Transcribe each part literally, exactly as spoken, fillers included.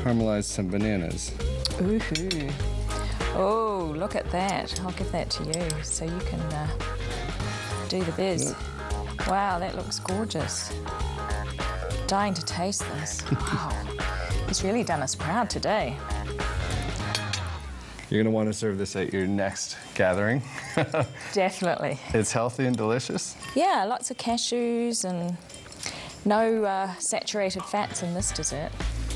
caramelize some bananas. Ooh. Oh, look at that. I'll give that to you so you can uh, do the biz. Yep. Wow, that looks gorgeous. Dying to taste this. Wow. He's really done us proud today. You're gonna want to serve this at your next gathering. Definitely. It's healthy and delicious. Yeah, lots of cashews and no uh, saturated fats in this dessert.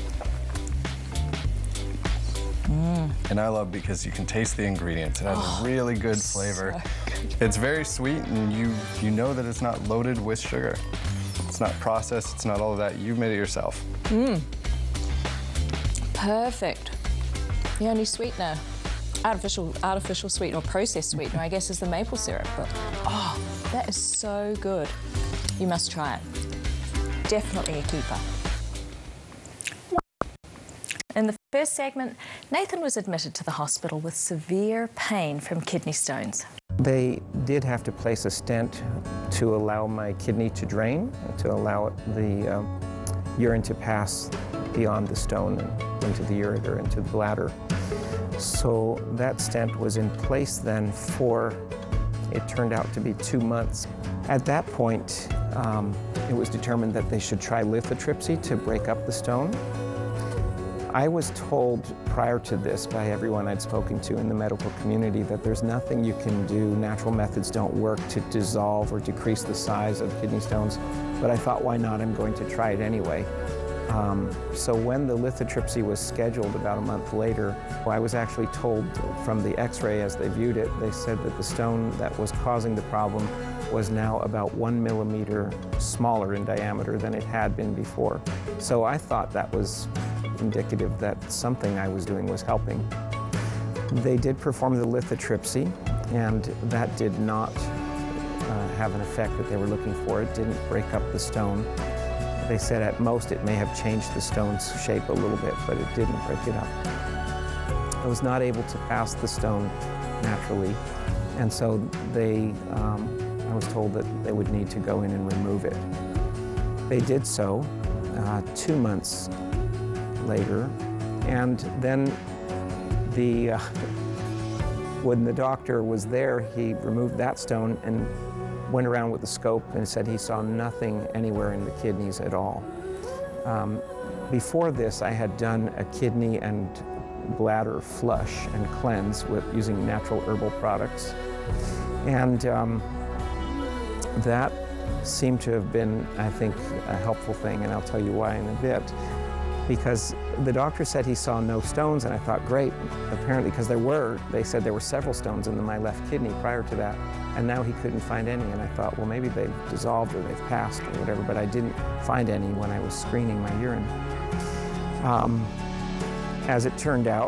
Mm. And I love because you can taste the ingredients. It has Oh, a really good flavor. So good. It's very sweet, and you, you know that it's not loaded with sugar. It's not processed, it's not all of that. You've made it yourself. Mm. Perfect. The only sweetener, artificial, artificial sweetener or processed sweetener, I guess, is the maple syrup. But, oh, that is so good. You must try it. Definitely a keeper. In the first segment, Nathan was admitted to the hospital with severe pain from kidney stones. They did have to place a stent to allow my kidney to drain, to allow the um, urine to pass beyond the stone and into the ureter, into the bladder. So that stent was in place then for, it turned out to be two months. At that point, um, it was determined that they should try lithotripsy to break up the stone. I was told prior to this by everyone I'd spoken to in the medical community that there's nothing you can do, natural methods don't work to dissolve or decrease the size of kidney stones, but I thought, why not? I'm going to try it anyway. Um, so when the lithotripsy was scheduled about a month later, I was actually told from the x-ray as they viewed it, they said that the stone that was causing the problem was now about one millimeter smaller in diameter than it had been before. So I thought that was indicative that something I was doing was helping. They did perform the lithotripsy, and that did not uh, have an effect that they were looking for. It didn't break up the stone. They said at most it may have changed the stone's shape a little bit, but it didn't break it up. I was not able to pass the stone naturally, and so they, um, I was told that they would need to go in and remove it. They did so uh, two months later, and then the uh, when the doctor was there, he removed that stone and went around with the scope and said he saw nothing anywhere in the kidneys at all. Um, before this, I had done a kidney and bladder flush and cleanse with using natural herbal products, and um, that seemed to have been, I think, a helpful thing, and I'll tell you why in a bit. Because the doctor said he saw no stones, and I thought, great. Apparently, because there were, they said there were several stones in my left kidney prior to that, and now he couldn't find any, and I thought, well, maybe they've dissolved or they've passed or whatever, but I didn't find any when I was screening my urine. Um, as it turned out,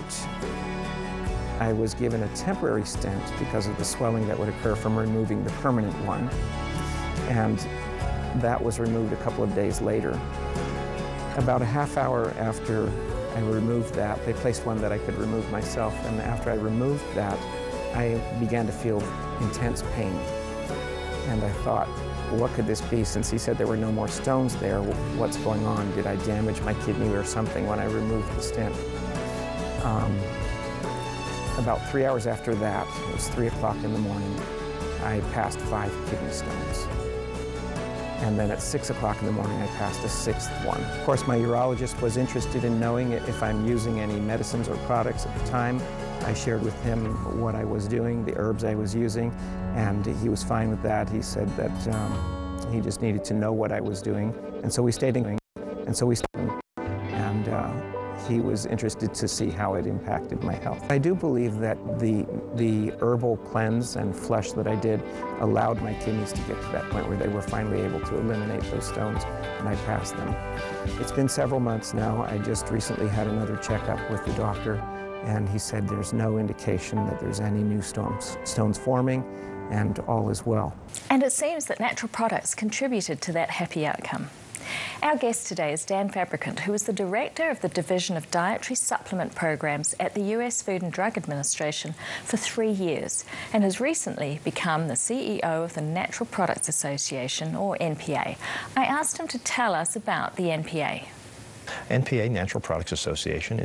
I was given a temporary stent because of the swelling that would occur from removing the permanent one, and that was removed a couple of days later. About a half hour after I removed that, they placed one that I could remove myself, and after I removed that, I began to feel intense pain. And I thought, well, what could this be? Since he said there were no more stones there, what's going on? Did I damage my kidney or something when I removed the stent? Um, about three hours after that, it was three o'clock in the morning, I passed five kidney stones. And then at six o'clock in the morning, I passed a sixth one. Of course, my urologist was interested in knowing if I'm using any medicines or products at the time. I shared with him what I was doing, the herbs I was using, and he was fine with that. He said that um, he just needed to know what I was doing. And so we stayed in, and so we stayed in, and uh, he was interested to see how it impacted my health. I do believe that the, the herbal cleanse and flush that I did allowed my kidneys to get to that point where they were finally able to eliminate those stones, and I passed them. It's been several months now. I just recently had another checkup with the doctor, and he said there's no indication that there's any new stones, stones forming, and all is well. And it seems that natural products contributed to that happy outcome. Our guest today is Dan Fabricant, who is the Director of the Division of Dietary Supplement Programs at the U S Food and Drug Administration for three years and has recently become the C E O of the Natural Products Association, or N P A. I asked him to tell us about the N P A. N P A, Natural Products Association,